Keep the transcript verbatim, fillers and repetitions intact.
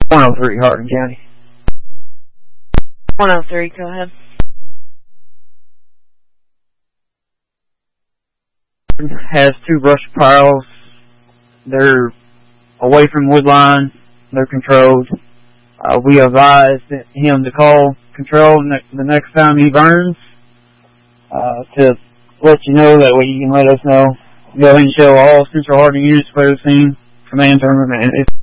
one oh three, Hardin County. one oh three, go ahead. Has two brush piles. They're away from woodline. They're controlled. Uh, we advised him to call control ne the next time he burns uh, to let you know. That way you can let us know. Go ahead and show all Central Hardin units where the scene. Command term.